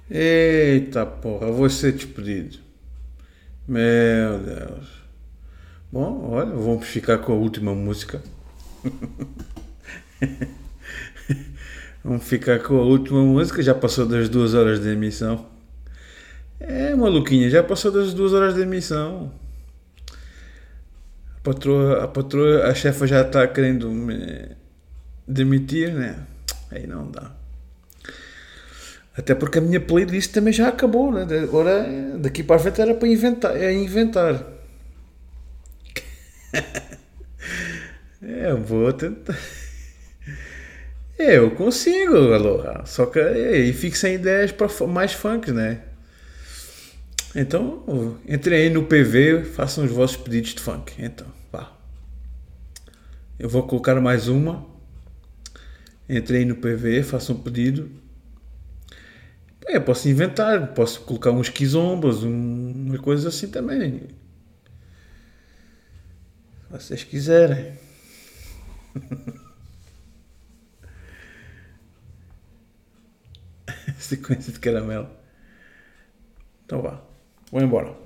Eita porra, vou ser despedido. Meu Deus. Bom, olha, vamos ficar com a última música. Vamos ficar com a última música. Já passou das 2 horas de emissão. É, maluquinha, já passou das 2 horas de emissão. A chefa já está querendo me demitir, né? Aí não dá. Até porque a minha playlist também já acabou, né? Agora, daqui para a frente era para inventar. É inventar. É, eu vou tentar. É, eu consigo, aloha. Só que aí fico sem ideias para mais funk, né? Então, entrem aí no PV, façam os vossos pedidos de funk. Então, vá. Eu vou colocar mais uma. Entrei aí no PV, façam um pedido. É, posso inventar, posso colocar uns quizombas, umas coisas assim também. Se vocês quiserem. Sequência de caramelo. Então vá. Vou embora.